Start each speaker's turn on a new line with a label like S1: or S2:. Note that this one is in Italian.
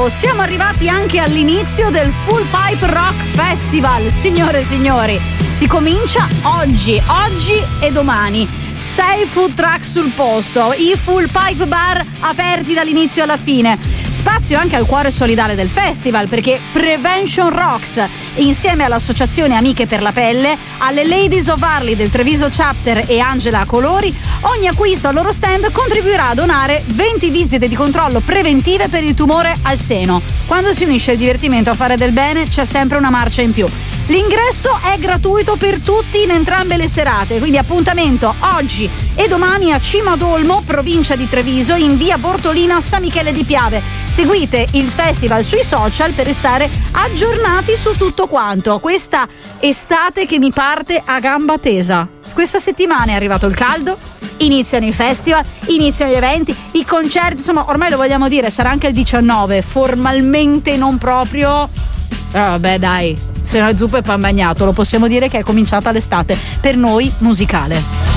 S1: Ecco, siamo arrivati anche all'inizio del Full Pipe Rock Festival. Signore e signori, si comincia oggi e domani. 6 food truck sul posto, i Full Pipe Bar aperti dall'inizio alla fine. Spazio anche al cuore solidale del festival, perché Prevention Rocks, insieme all'Associazione Amiche per la Pelle, alle Ladies of Harley del Treviso Chapter e Angela Colori, ogni acquisto al loro stand contribuirà a donare 20 visite di controllo preventive per il tumore al seno. Quando si unisce il divertimento a fare del bene, c'è sempre una marcia in più. L'ingresso è gratuito per tutti in entrambe le serate, quindi appuntamento oggi e domani a Cima d'Olmo, provincia di Treviso, in via Bortolina, San Michele di Piave. Seguite il festival sui social per restare aggiornati su tutto quanto. Questa estate che mi parte a gamba tesa. Questa settimana è arrivato il caldo, iniziano i festival, iniziano gli eventi, i concerti, insomma ormai lo vogliamo dire, sarà anche il 19, formalmente non proprio. Vabbè dai, se no è zuppa e pan bagnato, lo possiamo dire che è cominciata l'estate per noi musicale.